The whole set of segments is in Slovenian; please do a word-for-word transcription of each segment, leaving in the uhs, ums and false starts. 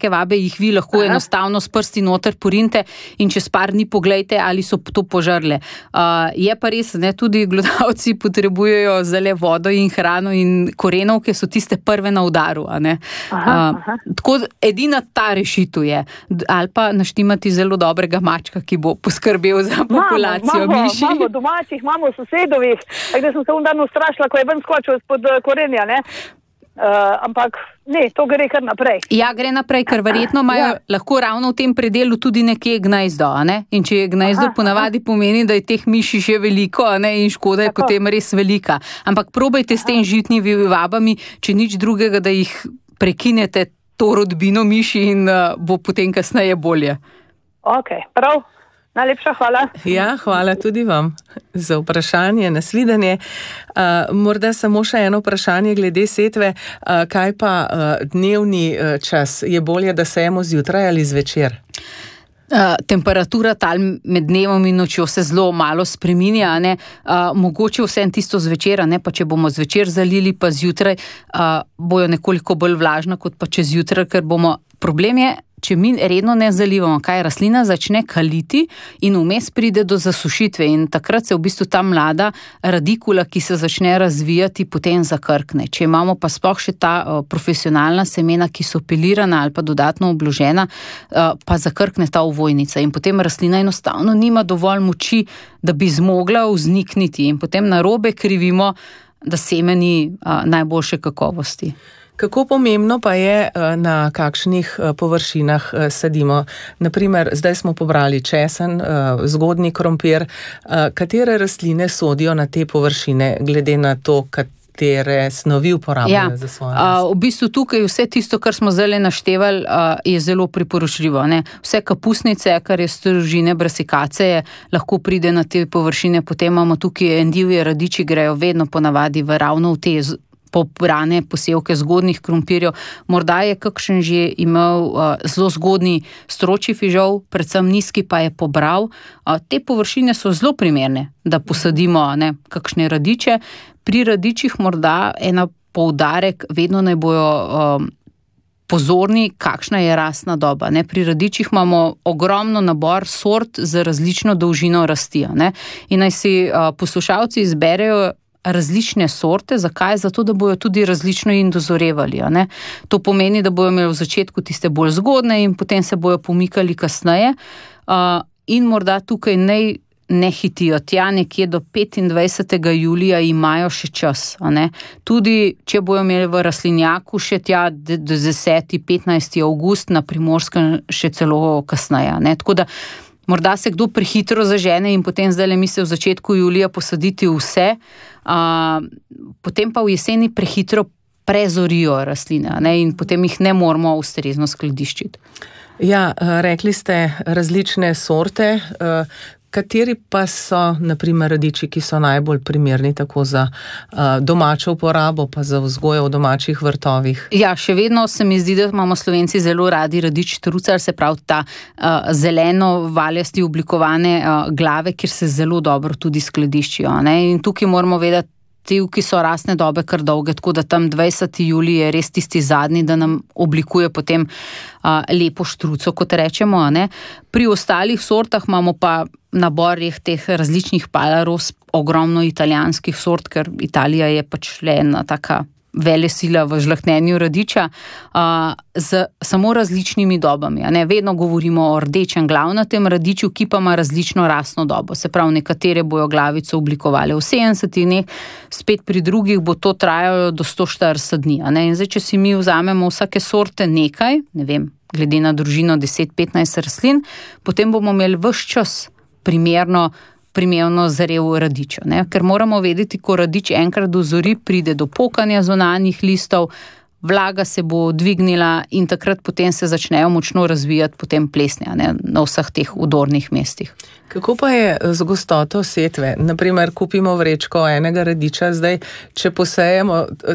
lahke vabe, jih vi lahko Aha. enostavno s prsti noter porinte in čez par dni poglejte, ali so to požrle. Uh, je pa res, ne, tudi glodavci potrebujejo zele vodo in hrano in korenovke so tiste prve na udaru. A ne? Aha, uh, aha. Tako edina ta rešitev je. Ali pa naštimati zelo dobrega mačka, ki bo poskrbel za populacijo imamo, miši. Imamo domačih, imamo sosedovih, tako da sem se un dan ustrašila, ko je ven skočil spod korenja, ne? Uh, ampak ne, to gre kar naprej. Ja, gre naprej, ker verjetno imajo ja. lahko ravno v tem predelu tudi nekje gnezdo, a ne? In če je gnezdo, ponavadi pomeni, da je teh miši še veliko, a ne? In škoda je Tako. potem res velika. Ampak probajte s tem žitnimi vabami, če nič drugega, da jih prekinete to rodbino miši in uh, bo potem kasneje bolje. Ok, prav. Najlepša hvala. Ja, hvala tudi vam za vprašanje, nasvidenje. Uh, morda samo še eno vprašanje glede setve. Uh, kaj pa uh, dnevni uh, čas? Je bolje, da sejemo zjutraj ali zvečer? Uh, temperatura tal med dnevom in nočjo se zelo malo spreminja, ne? Uh, mogoče vsem tisto zvečer, ne? Pa če bomo zvečer zalili, pa zjutraj uh, bojo nekoliko bolj vlažna, kot pa čez jutraj, ker bomo, problem je, če mi redno ne zalivamo, kaj rastlina začne kaliti in vmes pride do zasušitve in takrat se v bistvu ta mlada radikula, ki se začne razvijati, potem zakrkne. Če imamo pa sploh še ta uh, profesionalna semena, ki so pelirana ali pa dodatno obložena, uh, pa zakrkne ta ovojnica in potem rastlina enostavno nima dovolj moči, da bi zmogla vznikniti in potem narobe krivimo, da seme ni uh, najboljše kakovosti. Kako pomembno pa je, na kakšnih površinah sadimo? Naprimer, zdaj smo pobrali česen, zgodnji krompir. Katere rastline sodijo na te površine, glede na to, katere snovi uporabljajo ja, za svojo rast? V bistvu tukaj vse tisto, kar smo zdaj naštevali, je zelo priporočljivo. Ne? Vse kapusnice, kar je stružine, brasikaceje, lahko pride na te površine. Potem imamo tukaj endivje, radiči, grejo vedno ponavadi v ravno v te pobrane posevke zgodnih krompirjev. Morda je kakšen že imel uh, zelo zgodni stročji fižol, predvsem nizki pa je pobral. Uh, te površine so zelo primerne, da posadimo ne, kakšne radiče. Pri radičih morda ena poudarek, vedno naj bojo um, pozorni, kakšna je rastna doba. Ne. Pri radičih imamo ogromno nabor sort z različno dolžino rasti. Ne. In naj si uh, poslušalci izberejo različne sorte, zakaj? Zato, da bojo tudi različno in dozorevali. Ne? To pomeni, da bojo imeli v začetku tiste bolj zgodne in potem se bojo pomikali kasneje. Uh, in morda tukaj ne, ne hitijo. Tja nekje do petindvajsetega julija imajo še čas. Ne? Tudi, če bojo imeli v rastlinjaku še tja do deseti, petnajsti avgust, na Primorskem še celo kasneje. Ne? Tako da morda se kdo prehitro zažene in potem zdaj le misli v začetku julija posaditi vse, uh, potem pa v jeseni prehitro prezorijo rastline, ne, in potem jih ne moramo ustrezno skladiščiti. Ja, rekli ste različne sorte. Kateri pa so, naprimer, radiči, ki so najbolj primerni tako za uh, domačo uporabo, pa za vzgojo v domačih vrtovih? Ja, še vedno se mi zdi, da imamo Slovenci zelo radi radič trucar, se pravi ta uh, zeleno valjasti oblikovane uh, glave, kjer se zelo dobro tudi skladiščijo. Ne? In tukaj moramo vedeti, ti, ki so rastne dobe kar dolge, tako da tam dvajseti julij je res tisti zadnji, da nam oblikuje potem uh, lepo štruco, kot rečemo. Ne? Pri ostalih sortah imamo pa nabor teh različnih palaros, ogromno italijanskih sort, ker Italija je pač le ena taka velesila v žlahtnenju radiča, uh, z samo različnimi dobami. Ne? Vedno govorimo o rdečem glavnatem radiču, ki pa ima različno rastno dobo. Se pravi, nekatere bojo glavico oblikovali v sedemdesetih dneh, spet pri drugih bo to trajalo do sto štirideset dni. Ne? In zdaj, če si mi vzamemo vsake sorte nekaj, ne vem, glede na družino deset petnajst rastlin, potem bomo imeli ves čas primerno primerno zarev radiča. Ne? Ker moramo vedeti, ko radič enkrat dozori, pride do pokanja zunanjih listov, vlaga se bo dvignila in takrat potem se začnejo močno razvijati potem plesnja, ne? Na vseh teh udornih mestih. Kako pa je z gostoto setve? Naprimer, kupimo vrečko enega radiča, zdaj, če posejemo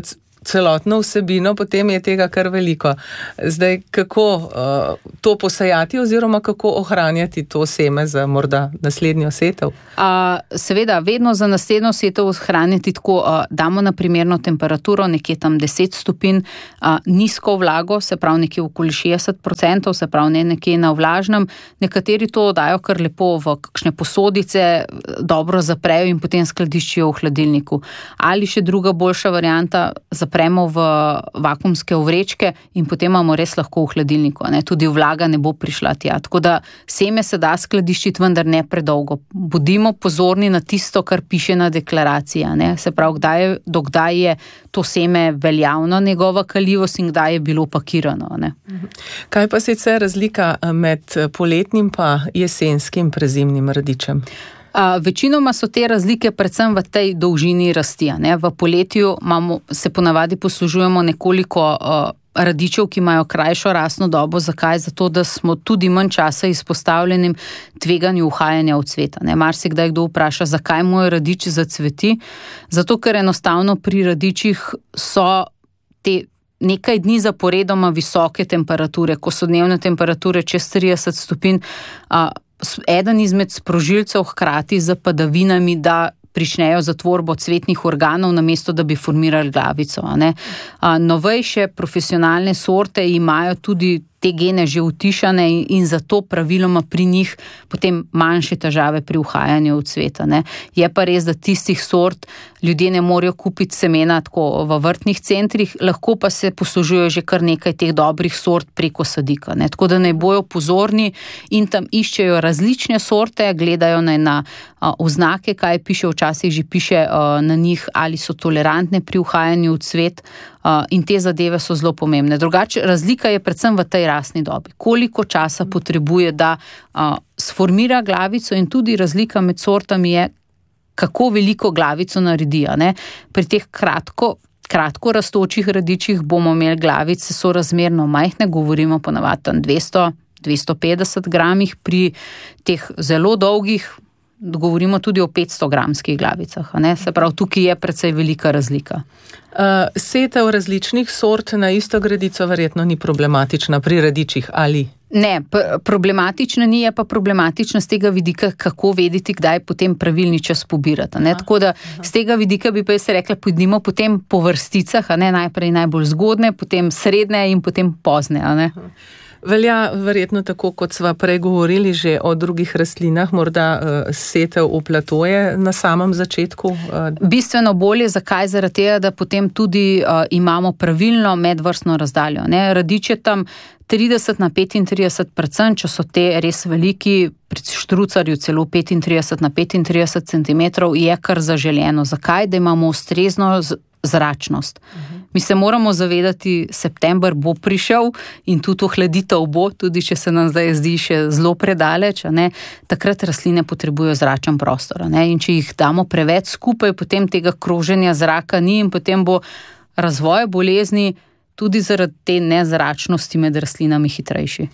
celotno vsebino, potem je tega kar veliko. Zdaj, kako uh, to posejati oziroma kako ohranjati to seme za morda naslednjo setev? Uh, seveda, vedno za naslednjo setev ohranjati tako, uh, damo na primerno temperaturo, nekje tam deset stopinj, uh, nizko vlago, se pravi nekje okoli šestdeset procentov, se pravi ne nekje na vlažnem. Nekateri to dajo kar lepo v kakšne posodice, dobro zaprejo in potem skladiščijo v hladilniku. Ali še druga boljša varianta, zapremo v vakuumske vrečke in potem imamo res lahko v hladilniku, ne? Tudi vlaga ne bo prišla tja. Tako da seme se da skladiščiti, vendar ne predolgo. Bodimo pozorni na tisto, kar piše na deklaraciji, ne? Se pravi, kdaj je, do kdaj je to seme veljavno, njegova kaljivost in kdaj je bilo pakirano, ne? Kaj pa sicer razlika med poletnim pa jesenskim prezimnim radičem? Uh, večinoma so te razlike predvsem v tej dolžini rasti, ne? V poletju imamo, se ponavadi poslužujemo nekoliko uh, radičev, ki imajo krajšo rastno dobo. Zakaj? Zato, da smo tudi manj časa izpostavljenim tveganju uhajanja v cveta. Marsikdaj kdo vpraša, zakaj moj radič zacveti? Zato, ker enostavno pri radičih so te nekaj dni zaporedoma visoke temperature, ko so dnevne temperature čez trideset stopinj, uh, eden izmed sprožilcev hkrati z padavinami, da pričnejo zatvorbo cvetnih organov, namesto da bi formirali glavico. Ne? A, novejše profesionalne sorte imajo tudi te gene že utišane in, in zato praviloma pri njih potem manjše težave pri uhajanju v cveta. Ne? Je pa res, da tistih sort ljudje ne morejo kupiti semena tako v vrtnih centrih, lahko pa se poslužujejo že kar nekaj teh dobrih sort preko sadika. Ne? Tako da naj bojo pozorni in tam iščejo različne sorte, gledajo naj na a, oznake, kaj piše, včasih že piše a, na njih, ali so tolerantne pri uhajanju v cvet. Uh, in te zadeve so zelo pomembne. Drugače, razlika je predvsem v tej rastni dobi. Koliko časa potrebuje, da uh, sformira glavico, in tudi razlika med sortami je, kako veliko glavico naredi. Ne? Pri teh kratko, kratko rastočih radičih bomo imeli glavice sorazmerno majhne, govorimo ponavadi dvesto do dvesto petdeset gramih, pri teh zelo dolgih govorimo tudi o petsto gramskih glavicah. Ne? Se pravi, tukaj je precej velika razlika. Uh, setev različnih sort na isto gredico verjetno ni problematična pri radičih, ali? Ne, p- problematična ni, je pa problematična z tega vidika, kako vedeti, kdaj potem pravilni čas pobirati. Ne? Tako da z tega vidika bi pa jaz rekla, pojdimo potem po vrsticah, a ne najprej najbolj zgodne, potem srednje in potem pozne. A ne? Velja verjetno tako, kot sva prej govorili že o drugih rastlinah, morda uh, setev v platoje na samem začetku? Uh. Bistveno bolje, zakaj? Zaradi tega, da potem tudi uh, imamo pravilno medvrstno razdaljo. Ne? Radiče tam trideset na petintrideset procent, če so te res veliki, pri štrucarju celo petintrideset na petintrideset centimetrov, je kar zaželjeno. Zakaj? Da imamo ustrezno z- zračnost. Uh-huh. Mi se moramo zavedati, september bo prišel in tudi ohladitev bo, tudi če se nam zdaj zdi še zelo predaleč, a ne, takrat rastline potrebujejo zračen prostor. A ne, in če jih damo preveč skupaj, potem tega kroženja zraka ni in potem bo razvoj bolezni tudi zaradi te nezračnosti med rastlinami hitrejši.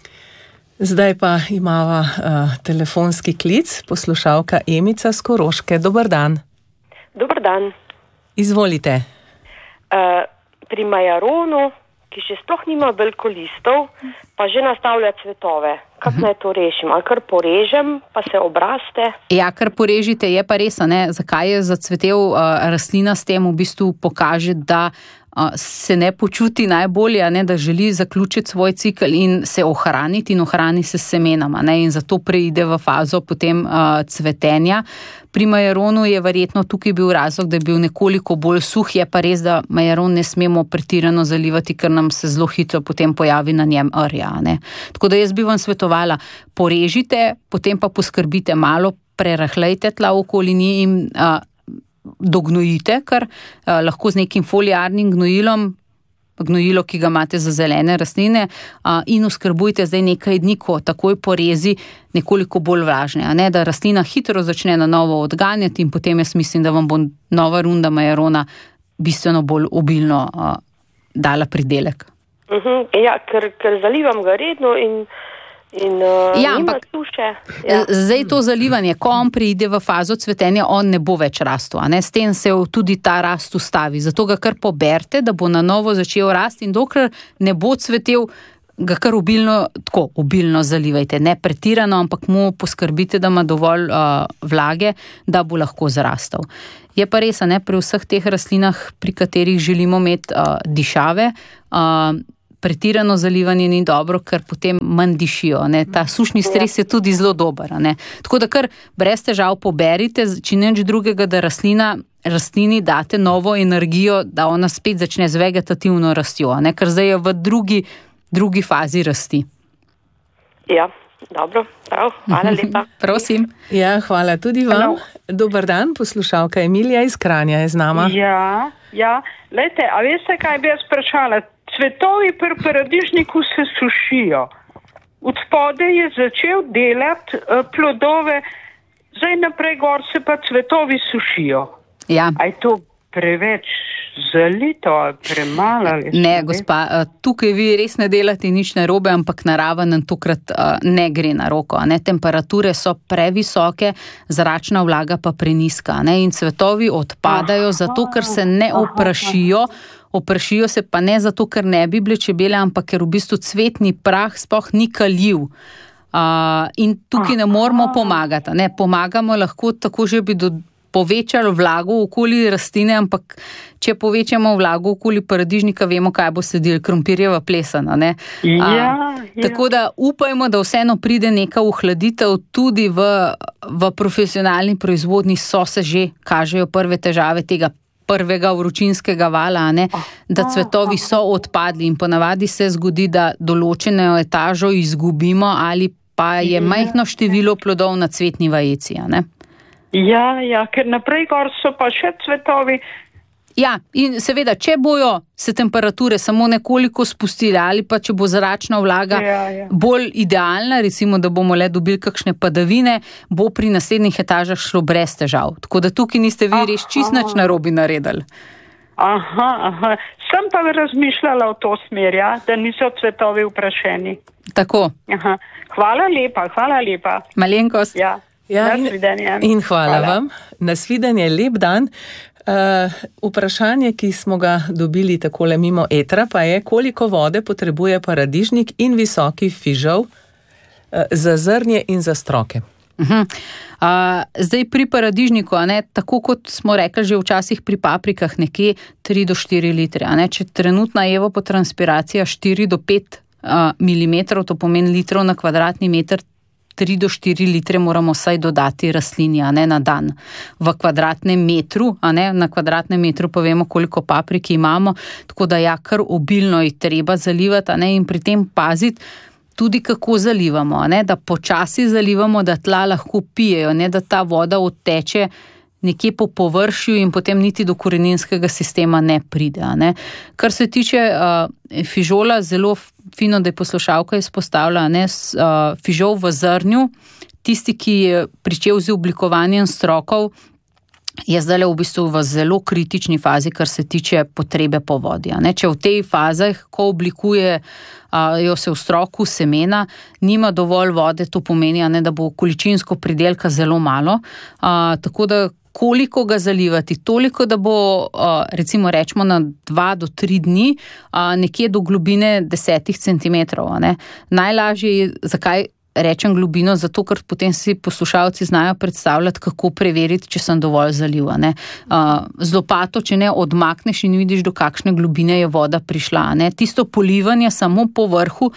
Zdaj pa imava uh, telefonski klic, poslušalka Emica z Koroške. Dober dan. Dober dan. Izvolite. Uh, pri majaronu, ki še sploh nima veliko listov, pa že nastavlja cvetove. Kako naj to rešim? Ali kar porežem, pa se obraste? Ja, kar porežite, je pa res, ne? Zakaj je zacvetel uh, rastlina s tem, v bistvu pokaže, da uh, se ne počuti najbolje, ne? Da želi zaključiti svoj cikl in se ohraniti in ohrani se s semenama, ne? In zato preide v fazo potem uh, cvetenja. Pri majaronu je verjetno tukaj bil razlog, da je bil nekoliko bolj suh, je pa res, da majaron ne smemo pretirano zalivati, ker nam se zelo hitro potem pojavi na njem rja. Ne? Tako da jaz bi vam svetovala, porežite, potem pa poskrbite malo, prerahlejte tla okoli njih in a, dognojite, kar a, lahko z nekim foliarnim gnojilom, gnojilo, ki ga imate za zelene rastline, a, in oskrbujte zdaj nekaj dni, ko takoj porezi nekoliko bolj vlažne, a ne, da rastlina hitro začne na novo odganjati in potem jaz mislim, da vam bo nova runda majarona bistveno bolj obilno a, dala pridelek. Uh-huh. Ja, ker, ker zalivam ga redno in In uh, ja, nima ampak, suše. Ja. Zdaj to zalivanje, ko on pride v fazo cvetenja, on ne bo več rastel. A ne? S tem se tudi ta rast ustavi. Zato ga kar poberte, da bo na novo začel rasti in dokler ne bo cvetel, ga kar obilno, tako obilno zalivajte. Ne pretirano, ampak mu poskrbite, da ima dovolj uh, vlage, da bo lahko zrastel. Je pa res, ne, pri vseh teh rastlinah, pri katerih želimo imeti uh, dišave, uh, pretirano zalivanje ni dobro, ker potem manj dišijo. Ne. Ta sušni stres je tudi zelo dober. Ne. Tako da kar brez težav poberite, če nič drugega, da rastlina, rastlini date novo energijo, da ona spet začne z vegetativno rastjo, ne, ker zdaj je v drugi, drugi fazi rasti. Ja, dobro, prav, hvala lepa. Prosim. Ja, hvala tudi vam. Hello. Dober dan, poslušalka Emilija iz Kranja je z nama. Ja, ja, lejte, a veste, kaj bi jaz vprašala? Cvetovi pri paradižniku se sušijo. Od spode je začel delati uh, plodove, zdaj naprej gor se pa cvetovi sušijo. Ja. A je to preveč zalito ali premalo? Ne, gospa, tukaj vi res ne delate nič narobe, ampak narava nam tokrat uh, ne gre na roko. Ne? Temperature so previsoke, zračna vlaga pa preniska. Ne? In cvetovi odpadajo aha, zato, ker se ne oprašijo. Oprašijo se pa ne zato, ker ne bi bile čebele, ampak ker v bistvu cvetni prah sploh ni kaljiv. Uh, in tukaj ne moramo pomagati. Ne? Pomagamo lahko tako, že bi do, povečali vlago okoli rastline, ampak če povečamo vlago okoli paradižnika, vemo, kaj bo sledil, krompirjeva plesana. Ne? Uh, ja, ja. Tako da upajmo, da vseeno pride neka ohladitev, tudi v, v profesionalni proizvodnji so se že kažejo prve težave tega prvega vročinskega vala, ne, da cvetovi so odpadli in ponavadi se zgodi, da določeno etažo izgubimo ali pa je majhno število plodov na cvetni vajici. Ne. Ja, ja, ker naprej gor so pa še cvetovi. Ja, in seveda, če bojo se temperature samo nekoliko spustile ali pa če bo zračna vlaga ja, ja. bolj idealna, recimo, da bomo le dobili kakšne padavine, bo pri naslednjih etažah šlo brez težav. Tako da tukaj niste vi res čist nič narobe naredili. Aha, aha. Sem pa razmišljala v to smer, ja, da niso cvetovi vprašeni. Tako. Aha. Hvala lepa, hvala lepa. Malenkost. Ja, ja in, in hvala, hvala vam. Nasvidenje, lep dan. Uh, vprašanje, ki smo ga dobili takole mimo etra, pa je, koliko vode potrebuje paradižnik in visoki fižol uh, za zrnje in za stroke. Uh-huh. Uh, zdaj pri paradižniku, a ne, tako kot smo rekli že včasih pri paprikah, nekje tri do štiri litre. A ne, če trenutna evapotranspiracija štiri do pet uh, milimetrov, to pomeni litrov na kvadratni meter, tri do štiri litre moramo vsaj dodati rastlini, a ne, na dan. V kvadratnem metru, a ne, na kvadratnem metru pa vemo, koliko papriki imamo, tako da ja, kar obilno je treba zalivati, a ne, in pri tem paziti tudi, kako zalivamo, a ne, da počasi zalivamo, da tla lahko pijejo, ne, da ta voda odteče nekje po površju in potem niti do koreninskega sistema ne pride. Ne. Kar se tiče uh, fižola, zelo fino, da je poslušalka izpostavila, ne, s, uh, fižol v zrnju, tisti, ki je pričel z oblikovanjem strokov, je zdaj v bistvu v zelo kritični fazi, kar se tiče potrebe po vodi. Ne. Če v tej fazah, ko oblikuje uh, jo se v stroku semena, nima dovolj vode, to pomeni, ne, da bo količinsko pridelka zelo malo, uh, tako da koliko ga zalivati, toliko, da bo, recimo rečemo, na dva do tri dni, nekje do globine desetih centimetrov. Ne. Najlažje je, zakaj rečem globino, zato, ker potem si poslušalci znajo predstavljati, kako preveriti, če sem dovolj zaliva. Ne. Z lopato, če ne odmakneš in vidiš, do kakšne globine je voda prišla. Ne. Tisto polivanje samo po vrhu,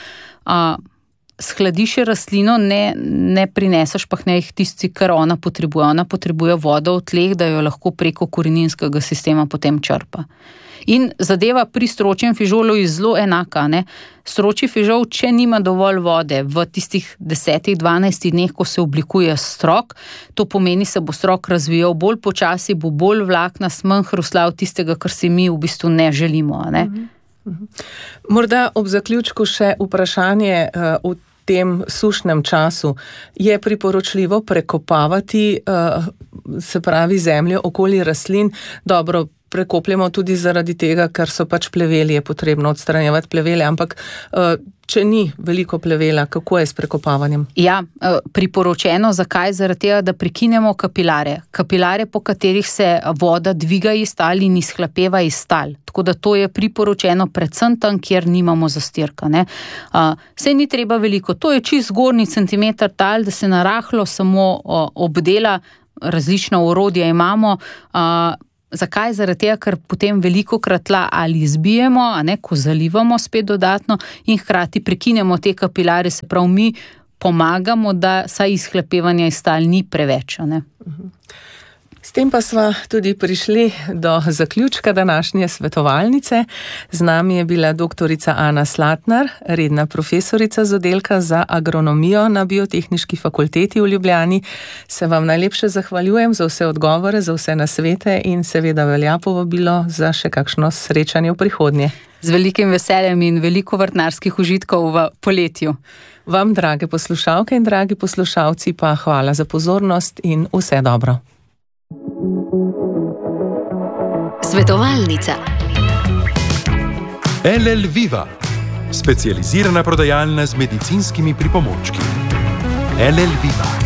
shladiš rastlino, ne, ne prineseš pa jih tisti, kar ona potrebuje. Ona potrebuje vodo v tleh, da jo lahko preko koreninskega sistema potem črpa. In zadeva pri stročjem fižolu je zelo enaka. Ne? Stročji fižol, če nima dovolj vode v tistih desetih, dvanajstih dneh, ko se oblikuje strok, to pomeni, se bo strok razvijal bolj počasi, bo bolj vlaknast, manj hruslav tistega, kar si mi v bistvu ne želimo. Ne? Mm-hmm. Morda ob zaključku še vprašanje uh, v tem sušnem času. Je priporočljivo prekopavati, uh, se pravi, zemljo okoli rastlin? Dobro, prekopljamo tudi zaradi tega, ker so pač pleveli, je potrebno odstranjevati plevele, ampak če ni veliko plevela, kako je s prekopavanjem? Ja, priporočeno, zakaj? Zaradi tega, da prekinemo kapilare. Kapilare, po katerih se voda dviga iz tal in izhlapeva iz tal. Tako da to je priporočeno predvsem tam, kjer nimamo zastirka. Ne? Saj ni treba veliko, to je čist zgornji centimeter tal, da se narahlo samo obdela, različna orodja imamo. Zakaj? Zaradi tega, ker potem veliko krat tla ali zbijemo, a ne, ko zalivamo spet dodatno in hkrati prekinemo te kapilare, se pravi mi pomagamo, da saj izhlapevanja iz tal ni preveč, a ne. S tem pa sva tudi prišli do zaključka današnje svetovalnice. Z nami je bila doktorica Ana Slatnar, redna profesorica z oddelka za agronomijo na Biotehniški fakulteti v Ljubljani. Se vam najlepše zahvaljujem za vse odgovore, za vse nasvete in seveda velja povabilo za še kakšno srečanje v prihodnje. Z velikim veseljem in veliko vrtnarskih užitkov v poletju. Vam, drage poslušalke in dragi poslušalci, pa hvala za pozornost in vse dobro. Svetovalnica. L L Viva, specializirana prodajalna z medicinskimi pripomočki. L L Viva.